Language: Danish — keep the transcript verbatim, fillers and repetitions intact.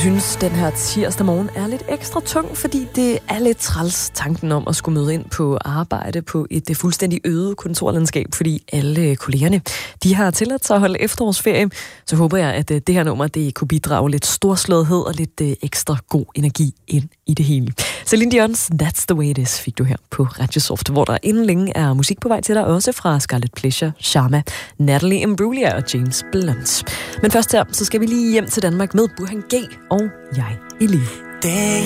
synes, den her tirsdag morgen er lidt ekstra tung, fordi det er lidt træls tanken om at skulle møde ind på arbejde på et fuldstændig øde kontorlandskab, fordi alle kollegerne, de har tilladt sig at holde efterårsferie. Så håber jeg, at det her nummer, det kunne bidrage lidt storslåethed og lidt ekstra god energi ind i det hele. Celine Dion's That's the Way It Is fik du her på Radio Soft, hvor der inden længe er musik på vej til dig, også fra Scarlet Pleasure, Sharma, Natalie Imbruglia og James Blunt. Men først her, så skal vi lige hjem til Danmark med Burhan G og jeg, Elie.